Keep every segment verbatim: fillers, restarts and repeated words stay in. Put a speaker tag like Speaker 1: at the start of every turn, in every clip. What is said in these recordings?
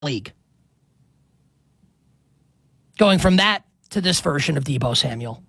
Speaker 1: league. Going from that to this version of Deebo Samuel.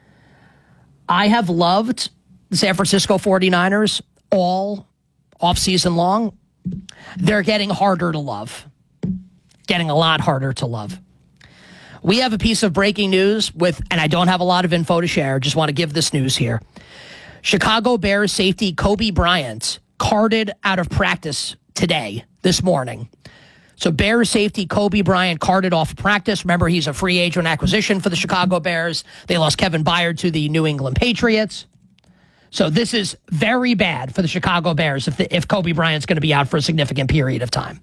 Speaker 1: I have loved the San Francisco forty-niners all offseason long. They're getting harder to love. Getting a lot harder to love. We have a piece of breaking news with, and I don't have a lot of info to share, just want to give this news here. Chicago Bears safety Kobe Bryant carded out of practice today, this morning. So Bears safety Kobe Bryant carded off practice. Remember, he's a free agent acquisition for the Chicago Bears. They lost Kevin Byard to the New England Patriots. So this is very bad for the Chicago Bears if, the, if Kobe Bryant's going to be out for a significant period of time.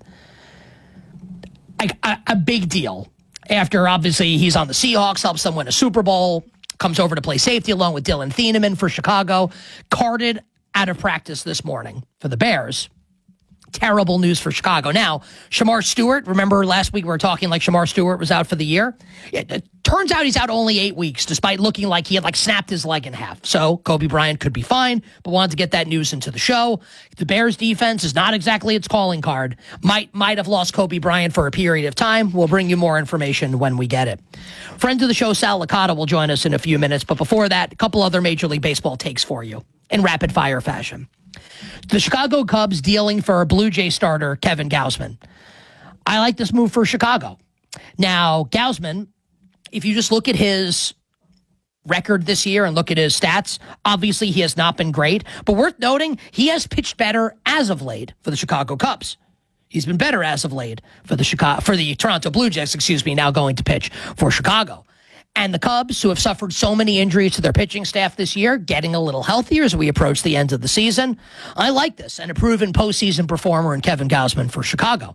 Speaker 1: A, a, a big deal. After, obviously, he's on the Seahawks, helps them win a Super Bowl, comes over to play safety along with Dylan Thieneman for Chicago. Carded out of practice this morning for the Bears. Terrible news for Chicago. Now, Shamar Stewart, remember last week we were talking like Shamar Stewart was out for the year? It, it turns out he's out only eight weeks, despite looking like he had like snapped his leg in half. So Kobe Bryant could be fine, but wanted to get that news into the show. The Bears defense is not exactly its calling card. Might, might have lost Kobe Bryant for a period of time. We'll bring you more information when we get it. Friend of the show, Sal Licata, will join us in a few minutes, but before that, a couple other Major League Baseball takes for you in rapid fire fashion. The Chicago Cubs dealing for Blue Jay starter Kevin Gausman. I like this move for Chicago. Now, Gausman, if you just look at his record this year and look at his stats, obviously he has not been great, but worth noting, he has pitched better as of late for the Chicago Cubs. He's been better as of late for the Chicago, for the Toronto Blue Jays, excuse me, now going to pitch for Chicago. And the Cubs, who have suffered so many injuries to their pitching staff this year, getting a little healthier as we approach the end of the season. I like this, and a proven postseason performer in Kevin Gausman for Chicago.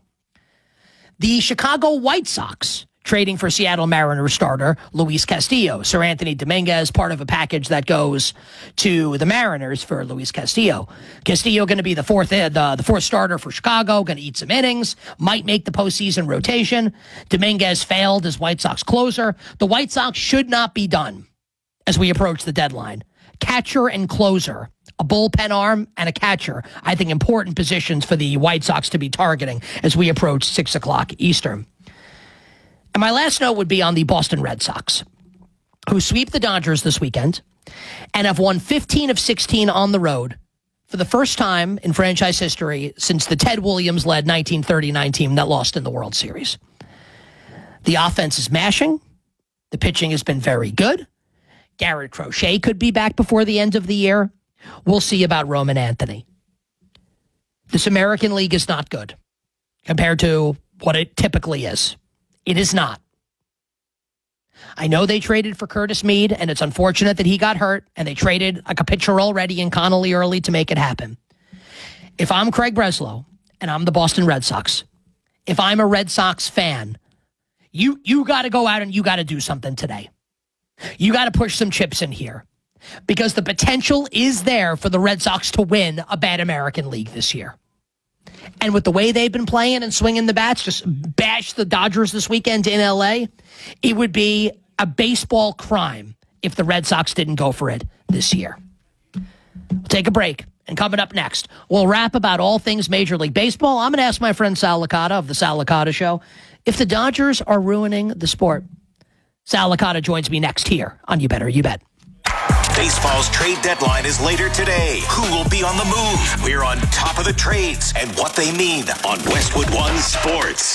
Speaker 1: The Chicago White Sox trading for Seattle Mariners starter Luis Castillo. Sir Anthony Dominguez, part of a package that goes to the Mariners for Luis Castillo. Castillo going to be the fourth uh, the, the fourth starter for Chicago, going to eat some innings, might make the postseason rotation. Dominguez failed as White Sox closer. The White Sox should not be done as we approach the deadline. Catcher and closer, a bullpen arm and a catcher, I think important positions for the White Sox to be targeting as we approach six o'clock Eastern. And my last note would be on the Boston Red Sox, who sweep the Dodgers this weekend and have won fifteen of sixteen on the road for the first time in franchise history since the Ted Williams-led nineteen thirty-nine team that lost in the World Series. The offense is mashing. The pitching has been very good. Garrett Crochet could be back before the end of the year. We'll see about Roman Anthony. This American League is not good compared to what it typically is. It is not. I know they traded for Curtis Mead, and it's unfortunate that he got hurt, and they traded like a pitcher already in Connolly early to make it happen. If I'm Craig Breslow, and I'm the Boston Red Sox, if I'm a Red Sox fan, you you got to go out and you got to do something today. You got to push some chips in here, because the potential is there for the Red Sox to win a bad American League this year. And with the way they've been playing and swinging the bats, just bash the Dodgers this weekend in L A, it would be a baseball crime if the Red Sox didn't go for it this year. We'll take a break. And coming up next, we'll wrap about all things Major League Baseball. I'm going to ask my friend Sal Licata of the Sal Licata Show if the Dodgers are ruining the sport. Sal Licata joins me next here on You Better You Bet.
Speaker 2: Baseball's trade deadline is later today. Who will be on the move? We're on top of the trades and what they mean on Westwood One Sports.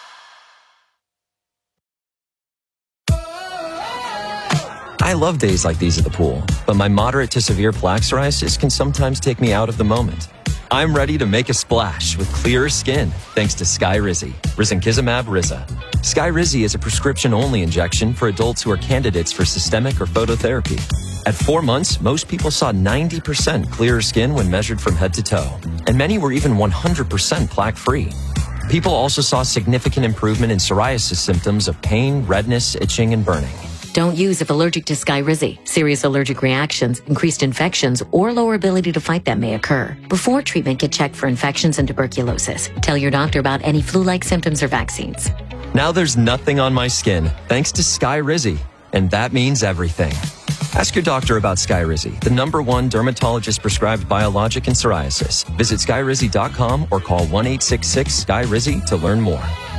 Speaker 3: I love days like these at the pool, but my moderate to severe plaque psoriasis can sometimes take me out of the moment. I'm ready to make a splash with clearer skin thanks to Skyrizi, risankizumab Riza. Skyrizi is a prescription-only injection for adults who are candidates for systemic or phototherapy. At four months, most people saw ninety percent clearer skin when measured from head to toe, and many were even one hundred percent plaque-free. People also saw significant improvement in psoriasis symptoms of pain, redness, itching, and burning.
Speaker 4: Don't use if allergic to Skyrizi. Serious allergic reactions, increased infections, or lower ability to fight them may occur. Before treatment, get checked for infections and tuberculosis. Tell your doctor about any flu-like symptoms or vaccines.
Speaker 3: Now there's nothing on my skin thanks to Skyrizi, and that means everything. Ask your doctor about Skyrizi, the number one dermatologist-prescribed biologic in psoriasis. Visit skyrizi dot com or call one eight six six, S K Y R I Z I to learn more.